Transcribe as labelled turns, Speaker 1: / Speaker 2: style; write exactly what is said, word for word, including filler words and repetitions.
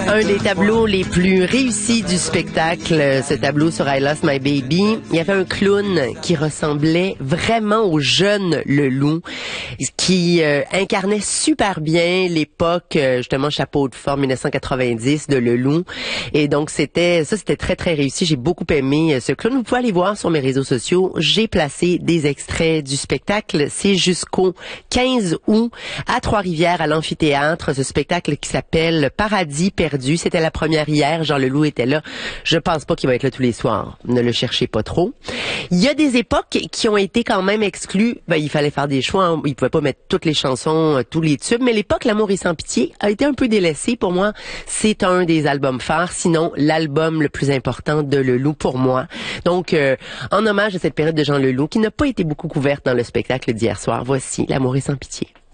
Speaker 1: Un des tableaux les plus réussis du spectacle, ce tableau sur I Lost My Baby. Il y avait un clown qui ressemblait vraiment au jeune Leloup, qui euh, incarnait super bien l'époque, euh, justement, chapeau de forme dix-neuf cent quatre-vingt-dix de Leloup. Et donc, c'était ça, c'était très, très réussi. J'ai beaucoup aimé euh, ce clown. Vous pouvez aller voir sur mes réseaux sociaux. J'ai placé des extraits du spectacle. C'est jusqu'au quinze août à Trois-Rivières, à l'amphithéâtre. Ce spectacle qui s'appelle Paradis perdu. C'était la première hier. Jean Leloup était là. Je pense pas qu'il va être là tous les soirs. Ne le cherchez pas trop. Il y a des époques qui ont été quand même exclues. Ben, il fallait faire des choix. Hein. Il pouvait pas mettre toutes les chansons, tous les tubes. Mais l'époque L'amour est sans pitié a été un peu délaissée. Pour moi, c'est un des albums phares. Sinon, l'album le plus important de Leloup pour moi. Donc, euh, en hommage à cette période de Jean Leloup qui n'a pas été beaucoup couverte dans le spectacle d'hier soir, voici L'amour est sans pitié.